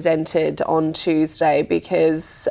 presented on Tuesday because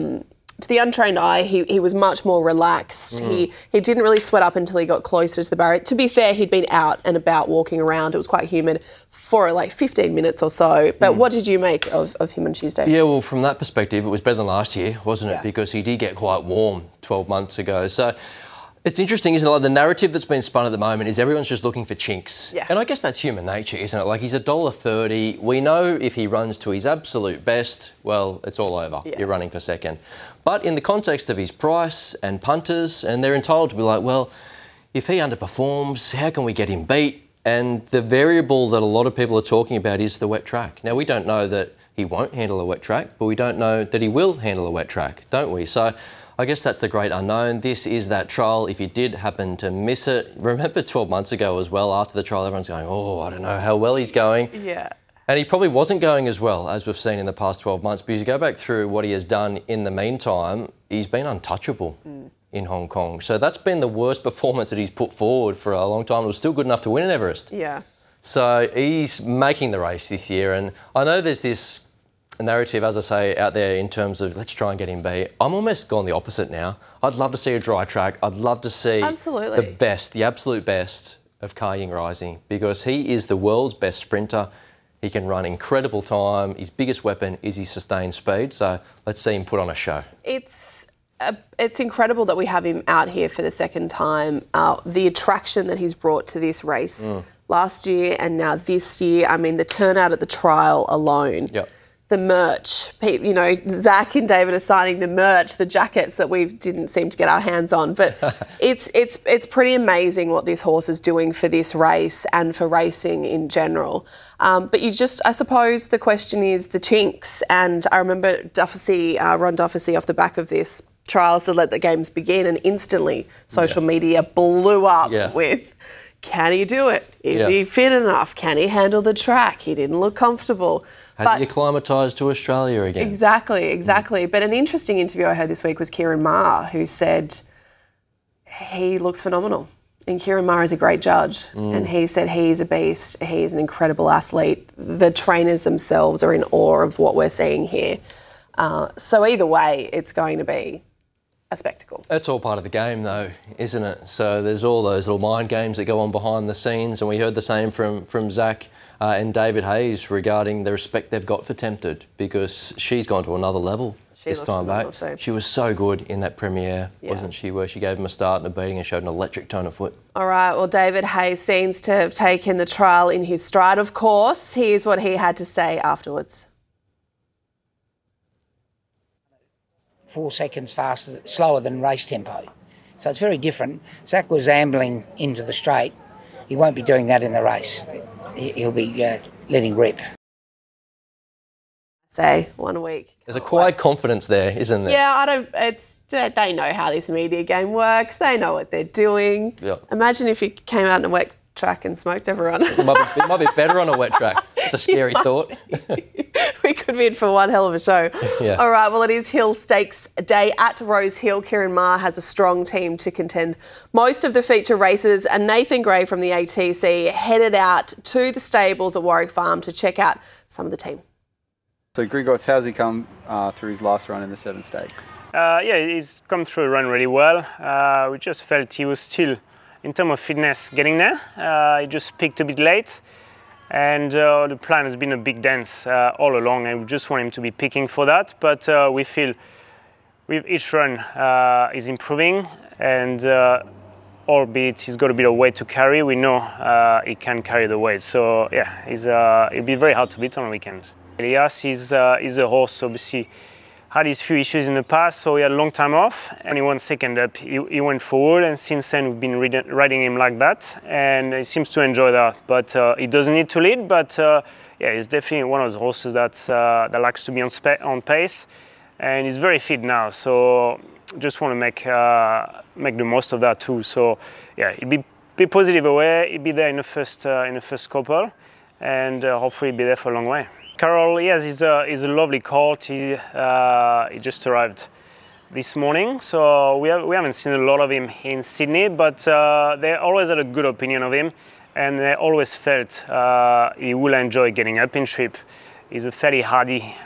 to the untrained eye, he was much more relaxed. He didn't really sweat up until he got closer to the barrier. To be fair, he'd been out and about walking around. It was quite humid for like 15 minutes or so. But what did you make of him on Tuesday? Yeah, well, from that perspective, it was better than last year, wasn't it? Because he did get quite warm 12 months ago. So it's interesting, isn't it? Like the narrative that's been spun at the moment is everyone's just looking for chinks. Yeah. And I guess that's human nature, isn't it? Like he's $1.30. We know if he runs to his absolute best, well, it's all over. Yeah. You're running for second. But in the context of his price and punters, and they're entitled to be like, well, if he underperforms, how can we get him beat? And the variable that a lot of people are talking about is the wet track. Now, we don't know that he won't handle a wet track, but we don't know that he will handle a wet track, don't we? So I guess that's the great unknown. This is that trial. If you did happen to miss it, remember 12 months ago as well, after the trial, everyone's going, oh, I don't know how well he's going. Yeah. And he probably wasn't going as well as we've seen in the past 12 months, because you go back through what he has done in the meantime, he's been untouchable in Hong Kong. So that's been the worst performance that he's put forward for a long time. It was still good enough to win an Everest. Yeah. So he's making the race this year. And I know there's this narrative, as I say, out there in terms of let's try and get him beat. I'm almost gone the opposite now. I'd love to see a dry track. I'd love to see the best, the absolute best of Ka Ying Rising, because he is the world's best sprinter. He can run incredible time. His biggest weapon is his sustained speed. So let's see him put on a show. It's incredible that we have him out here for the second time. The attraction that he's brought to this race last year and now this year, I mean, the turnout at the trial alone. Yep. The merch, you know, Zach and David are signing the merch, the jackets that we didn't seem to get our hands on. But it's pretty amazing what this horse is doing for this race and for racing in general. But I suppose the question is the chinks. And I remember Ron Duffy off the back of this trials to let the games begin, and instantly social media blew up with, can he do it? Is he fit enough? Can he handle the track? He didn't look comfortable. Has he acclimatised to Australia again? Exactly. But an interesting interview I heard this week was Kieran Maher, who said he looks phenomenal. And Kieran Maher is a great judge. And he said he's a beast. He's an incredible athlete. The trainers themselves are in awe of what we're seeing here. So either way, it's going to be a spectacle. That's all part of the game, though, isn't it? So there's all those little mind games that go on behind the scenes, and we heard the same from Zach and David Hayes regarding the respect they've got for Tempted, because she's gone to another level this time back. She was so good in that premiere, wasn't she, where she gave him a start and a beating and showed an electric tone of foot. All right, well, David Hayes seems to have taken the trial in his stride, of course. Here's what he had to say afterwards. 4 seconds slower than race tempo. So it's very different. Zach was ambling into the straight. He won't be doing that in the race. He'll be letting rip. Say 1 week. There's a quiet confidence there, isn't there? Yeah, they know how this media game works. They know what they're doing. Yeah. Imagine if you came out on a wet track and smoked everyone. It might be better on a wet track. It's a scary thought. We could be in for one hell of a show. Yeah. All right, well, it is Hill Stakes Day at Rose Hill. Kieran Maher has a strong team to contend most of the feature races, and Nathan Gray from the ATC headed out to the stables at Warwick Farm to check out some of the team. So Grigos, how's he come through his last run in the Seven Stakes? He's come through a run really well. We just felt he was still, in terms of fitness, getting there. He just peaked a bit late. And the plan has been a big dance all along, and we just want him to be peaking for that. But we feel with each run he's improving, and albeit he's got a bit of weight to carry, we know he can carry the weight. So it'll be very hard to beat on weekends. Elias is a horse, obviously had his few issues in the past, so he had a long time off, and he won second up. He went forward, and since then we've been riding him like that, and he seems to enjoy that. But he doesn't need to lead, but he's definitely one of those horses that likes to be on pace, and he's very fit now, so just want to make the most of that too. So he'll be positive away, he'll be there in the first couple, and hopefully he'll be there for a long way. Carroll, yes, he's a lovely colt. He just arrived this morning, so we haven't seen a lot of him in Sydney, but they always had a good opinion of him, and they always felt he will enjoy getting up in trip. He's a fairly hardy